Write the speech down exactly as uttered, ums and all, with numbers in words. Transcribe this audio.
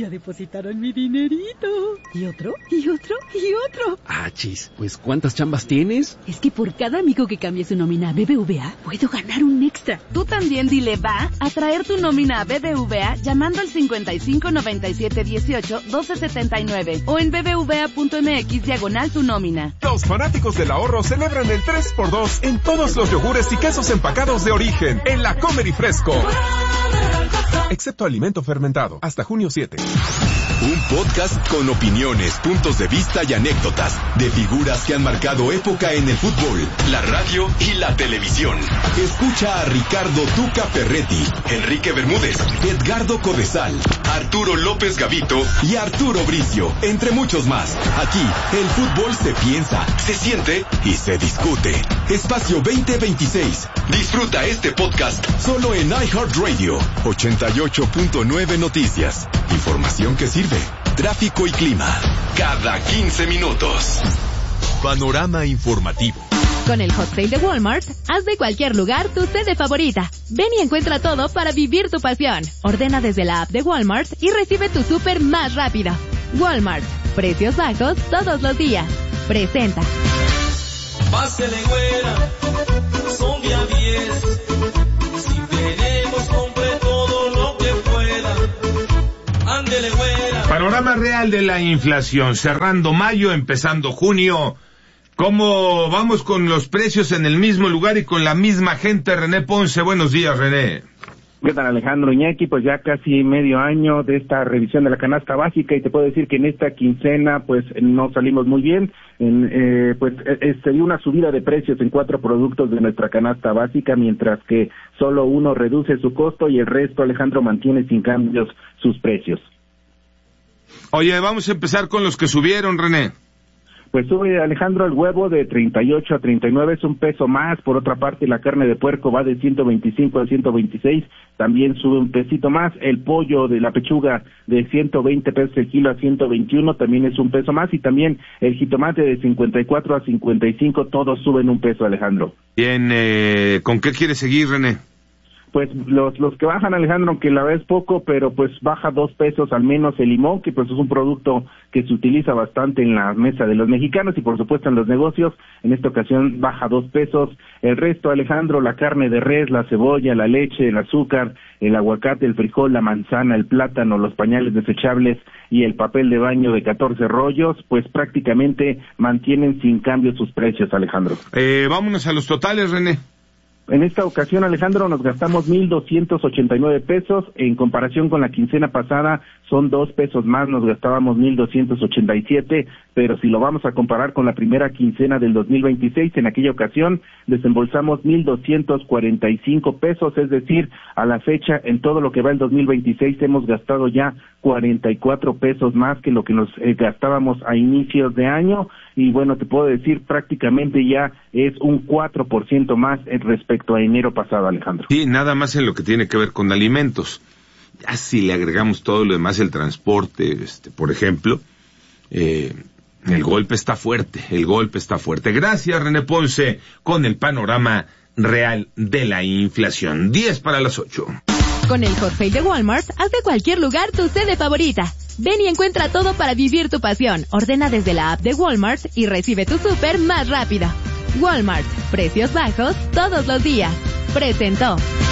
Ya depositaron mi dinerito. Y otro, y otro, y otro. Ah, chis, pues ¿cuántas chambas tienes? Es que por cada amigo que cambie su nómina a B B V A, puedo ganar un extra. Tú también dile va a traer tu nómina a B B V A llamando al cincuenta y cinco noventa y siete dieciocho doce setenta y nueve o en bbva.mx diagonal tu nómina. Los fanáticos del ahorro celebran el tres por dos en todos los yogures y quesos empacados de origen en la Comer y Fresco. Excepto alimento fermentado, hasta junio siete. Un podcast con opiniones, puntos de vista y anécdotas de figuras que han marcado época en el fútbol, la radio y la televisión. Escucha a Ricardo Tuca Ferretti, Enrique Bermúdez, Edgardo Codesal, Arturo López Gavito y Arturo Bricio, entre muchos más. Aquí, el fútbol se piensa, se siente y se discute. Espacio veinte veintiséis. Disfruta este podcast solo en iHeartRadio. ochenta y ocho punto nueve Noticias. Información que sirve. Tráfico y clima. Cada quince minutos. Panorama informativo. Con el Hot Sale de Walmart, haz de cualquier lugar tu sede favorita. Ven y encuentra todo para vivir tu pasión. Ordena desde la app de Walmart y recibe tu súper más rápido. Walmart. Precios bajos todos los días. Presenta. Pásele güera, son día diez. Si queremos compre todo lo que pueda. Ándele güera. Panorama real de la inflación, cerrando mayo, empezando junio. ¿Cómo vamos con los precios en el mismo lugar y con la misma gente? René Ponce, buenos días, René. ¿Qué tal, Alejandro Iñaki? Pues ya casi medio año de esta revisión de la canasta básica y te puedo decir que en esta quincena pues no salimos muy bien. En, eh, pues eh, se dio una subida de precios en cuatro productos de nuestra canasta básica, mientras que solo uno reduce su costo y el resto, Alejandro, mantiene sin cambios sus precios. Oye, vamos a empezar con los que subieron, René. Pues sube, Alejandro, el huevo de treinta y ocho a treinta y nueve, es un peso más. Por otra parte, la carne de puerco va de ciento veinticinco a ciento veintiséis, también sube un pesito más. El pollo de la pechuga de ciento veinte pesos el kilo a ciento veintiuno, también es un peso más. Y también el jitomate de cincuenta y cuatro a cincuenta y cinco, todos suben un peso, Alejandro. Bien, eh, ¿con qué quieres seguir, René? Pues los los que bajan, Alejandro, aunque la vez es poco, pero pues baja dos pesos al menos el limón, que pues es un producto que se utiliza bastante en la mesa de los mexicanos y por supuesto en los negocios. En esta ocasión baja dos pesos. El resto, Alejandro, la carne de res, la cebolla, la leche, el azúcar, el aguacate, el frijol, la manzana, el plátano, los pañales desechables y el papel de baño de catorce rollos, pues prácticamente mantienen sin cambio sus precios, Alejandro. Eh, vámonos a los totales, René. En esta ocasión, Alejandro, nos gastamos mil doscientos ochenta y nueve pesos. En comparación con la quincena pasada, son dos pesos más, nos gastábamos mil doscientos ochenta y siete, pero si lo vamos a comparar con la primera quincena del dos mil veintiséis, en aquella ocasión desembolsamos mil doscientos cuarenta y cinco pesos, es decir, a la fecha, en todo lo que va el dos mil veintiséis, hemos gastado ya cuarenta y cuatro pesos más que lo que nos eh, gastábamos a inicios de año, y bueno, te puedo decir, prácticamente ya es un cuatro por ciento más respecto a enero pasado, Alejandro. Sí, nada más en lo que tiene que ver con alimentos. Ya si le agregamos todo lo demás, el transporte, este, por ejemplo, eh, el golpe está fuerte, el golpe está fuerte. Gracias, René Ponce, con el panorama real de la inflación. diez para las ocho. Con el Hot Sale de Walmart, haz de cualquier lugar tu sede favorita. Ven y encuentra todo para vivir tu pasión. Ordena desde la app de Walmart y recibe tu súper más rápido. Walmart. Precios bajos todos los días. Presentó.